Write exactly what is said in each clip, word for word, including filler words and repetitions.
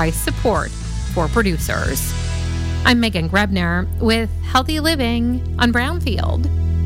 price support for producers. I'm Megan Grebner with Healthy Living on Brownfield.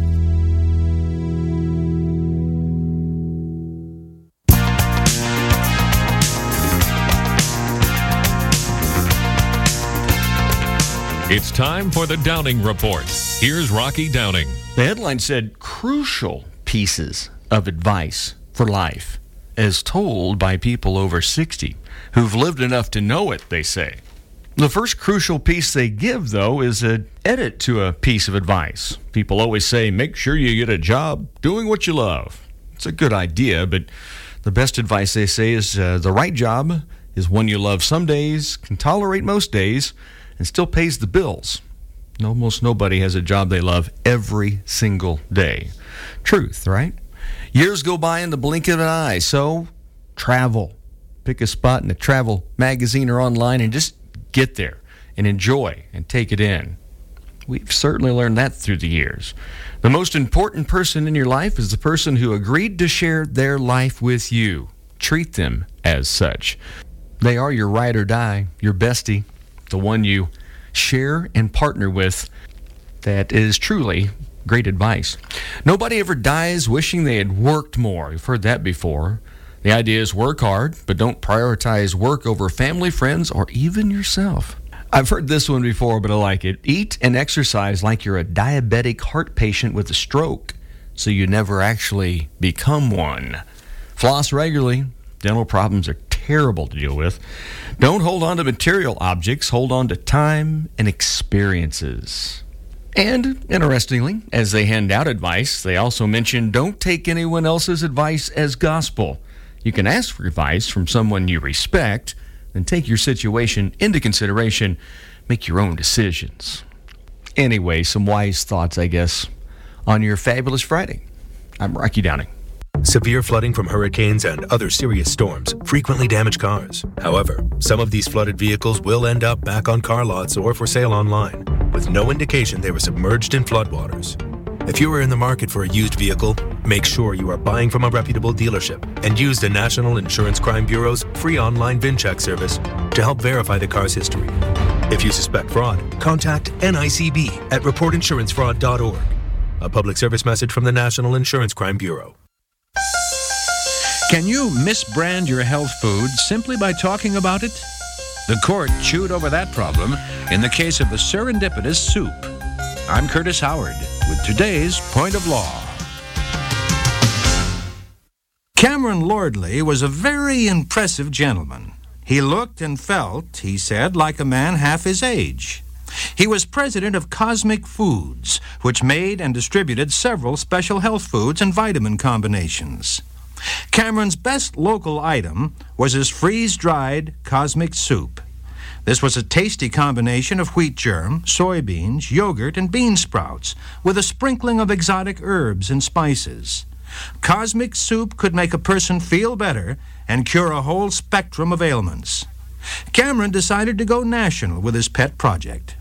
It's time for the Downing Report. Here's Rocky Downing. The headline said, crucial pieces of advice for life, as told by people over sixty, who've lived enough to know it, they say. The first crucial piece they give, though, is an edit to a piece of advice. People always say, make sure you get a job doing what you love. It's a good idea, but the best advice, they say, is uh, the right job is one you love some days, can tolerate most days, and still pays the bills. Almost nobody has a job they love every single day. Truth, right? Years go by in the blink of an eye, so travel. Pick a spot in a travel magazine or online and just get there and enjoy and take it in. We've certainly learned that through the years. The most important person in your life is the person who agreed to share their life with you. Treat them as such. They are your ride or die, your bestie, the one you share and partner with. That is truly great advice. Nobody ever dies wishing they had worked more. You've heard that before. The idea is work hard, but don't prioritize work over family, friends, or even yourself. I've heard this one before, but I like it. Eat and exercise like you're a diabetic heart patient with a stroke, so you never actually become one. Floss regularly. Dental problems are terrible to deal with. Don't hold on to material objects. Hold on to time and experiences. And, interestingly, as they hand out advice, they also mention don't take anyone else's advice as gospel. You can ask for advice from someone you respect, then take your situation into consideration, make your own decisions. Anyway, some wise thoughts, I guess, on your fabulous Friday. I'm Rocky Downing. Severe flooding from hurricanes and other serious storms frequently damage cars. However, some of these flooded vehicles will end up back on car lots or for sale online, with no indication they were submerged in floodwaters. If you are in the market for a used vehicle, make sure you are buying from a reputable dealership and use the National Insurance Crime Bureau's free online VinCheck service to help verify the car's history. If you suspect fraud, contact N I C B at report insurance fraud dot org. A public service message from the National Insurance Crime Bureau. Can you misbrand your health food simply by talking about it? The court chewed over that problem in the case of the serendipitous soup. I'm Curtis Howard with today's Point of Law. Cameron Lordley was a very impressive gentleman. He looked and felt, he said, like a man half his age. He was president of Cosmic Foods, which made and distributed several special health foods and vitamin combinations. Cameron's best local item was his freeze-dried Cosmic Soup. This was a tasty combination of wheat germ, soybeans, yogurt, and bean sprouts, with a sprinkling of exotic herbs and spices. Cosmic Soup could make a person feel better and cure a whole spectrum of ailments. Cameron decided to go national with his pet project.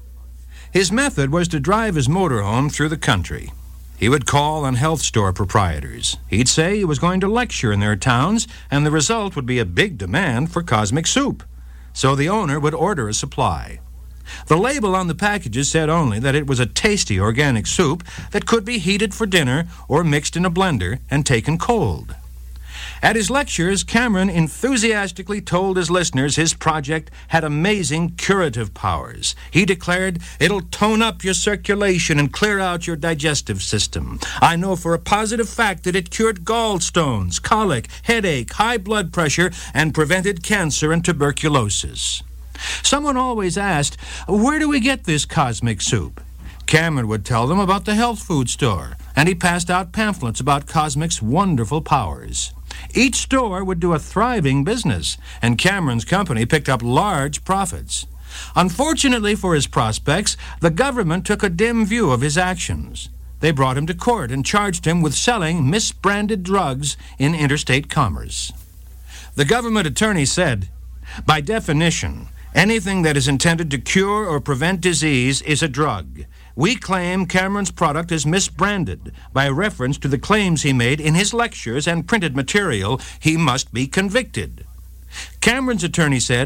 His method was to drive his motorhome through the country. He would call on health store proprietors. He'd say he was going to lecture in their towns, and the result would be a big demand for Cosmic Soup. So the owner would order a supply. The label on the packages said only that it was a tasty organic soup that could be heated for dinner or mixed in a blender and taken cold. At his lectures, Cameron enthusiastically told his listeners his project had amazing curative powers. He declared, it'll tone up your circulation and clear out your digestive system. I know for a positive fact that it cured gallstones, colic, headache, high blood pressure, and prevented cancer and tuberculosis. Someone always asked, where do we get this Cosmic Soup? Cameron would tell them about the health food store, and he passed out pamphlets about Cosmic's wonderful powers. Each store would do a thriving business, and Cameron's company picked up large profits. Unfortunately for his prospects, the government took a dim view of his actions. They brought him to court and charged him with selling misbranded drugs in interstate commerce. The government attorney said, by definition, anything that is intended to cure or prevent disease is a drug. We claim Cameron's product is misbranded. By reference to the claims he made in his lectures and printed material, he must be convicted. Cameron's attorney said,